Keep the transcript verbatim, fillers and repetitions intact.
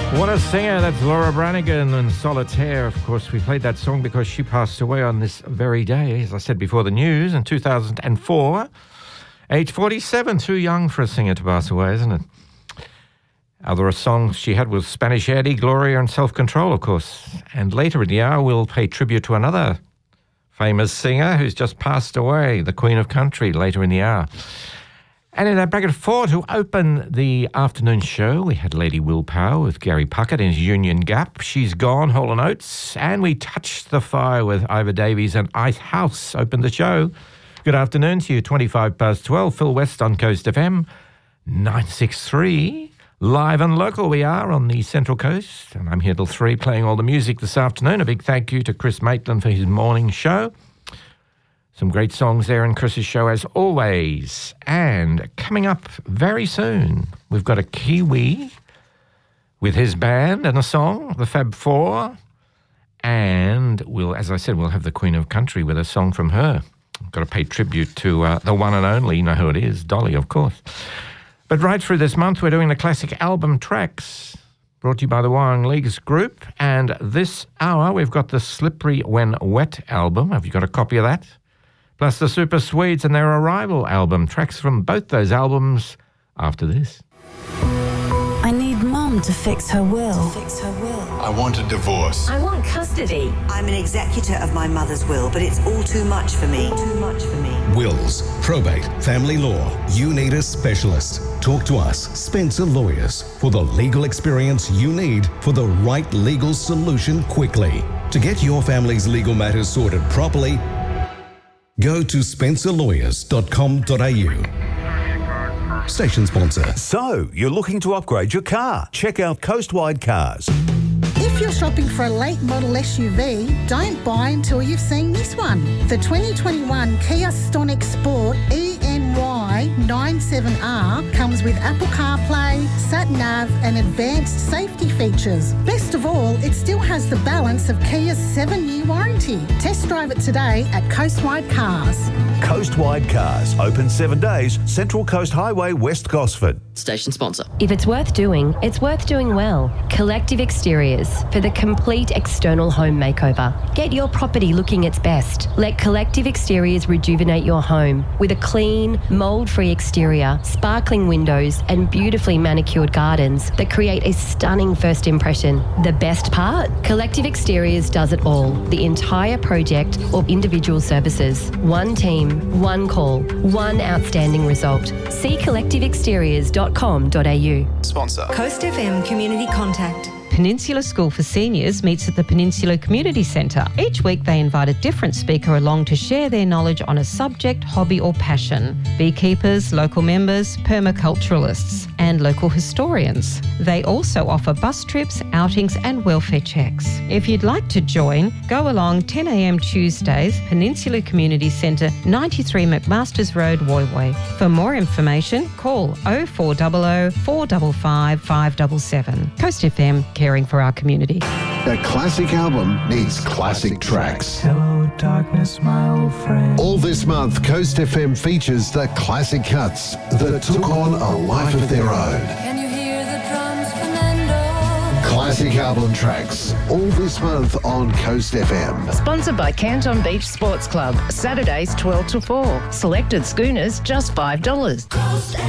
What a singer. That's Laura Branigan and Solitaire. Of course, we played that song because she passed away on this very day, as I said before the news, in two thousand four. Age forty-seven, too young for a singer to pass away, isn't it? Other songs she had was Spanish Eddie, Gloria and Self-Control, of course. And later in the hour, we'll pay tribute to another famous singer who's just passed away, the Queen of Country, later in the hour. And in our bracket four, to open the afternoon show, we had Lady Willpower with Gary Puckett in his Union Gap. She's Gone, Hall and Oates. And we touched the fire with Ivor Davies and Ice House opened the show. Good afternoon to you, twenty-five past twelve. Phil West on Coast F M, nine sixty-three. Live and local we are on the Central Coast. And I'm here till three playing all the music this afternoon. A big thank you to Chris Maitland for his morning show. Some great songs there in Chris's show as always. And coming up very soon, we've got a Kiwi with his band and a song, the Fab Four. And we'll, as I said, we'll have the Queen of Country with a song from her. I've got to pay tribute to uh, the one and only, you know who it is, Dolly, of course. But right through this month, we're doing the classic album tracks brought to you by the Wyong Leagues Group. And this hour, we've got the Slippery When Wet album. Have you got a copy of that? Plus the Super Swedes and their Arrival album. Tracks from both those albums after this. I need Mum to fix her will. To fix her will. I want a divorce. I want custody. I'm an executor of my mother's will, but it's all too much for me. Too much for me. Wills, probate, family law. You need a specialist. Talk to us, Spencer Lawyers, for the legal experience you need for the right legal solution quickly. To get your family's legal matters sorted properly, go to spencer lawyers dot com dot a u. Station sponsor. So, you're looking to upgrade your car? Check out Coastwide Cars. If you're shopping for a late model S U V, don't buy until you've seen this one. The twenty twenty-one Kia Stonic Sport E N Y ninety-seven R comes with Apple CarPlay, Sat-Nav and advanced safety features. Best of all, it still has the balance of Kia's seven-year warranty. Test drive it today at Coastwide Cars. Coastwide Cars, open seven days, Central Coast Highway, West Gosford. Station sponsor. If it's worth doing, it's worth doing well. Collective Exteriors for the complete external home makeover. Get your property looking its best. Let Collective Exteriors rejuvenate your home with a clean, mould-free exterior, sparkling windows and beautifully manicured gardens that create a stunning first impression. The best part? Collective Exteriors does it all. The entire project or individual services. One team, one call, one outstanding result. See collective exteriors dot com dot a u. Sponsor. Coast F M Community Contact. Peninsula School for Seniors meets at the Peninsula Community Centre. Each week they invite a different speaker along to share their knowledge on a subject, hobby or passion. Beekeepers, local members, permaculturalists and local historians. They also offer bus trips, outings and welfare checks. If you'd like to join, go along ten a m Tuesdays, Peninsula Community Centre, ninety-three McMasters Road, Woy Woy. For more information, call oh four hundred, four five five, five seven seven. Coast F M, caring for our community. A classic album needs classic tracks. Hello, darkness, my old friend. All this month, Coast F M features the classic cuts that took on a life of their own. Can you hear the drums, Fernando? Classic album tracks. All this month on Coast F M. Sponsored by Canton Beach Sports Club. Saturdays twelve to four. Selected schooners just five dollars.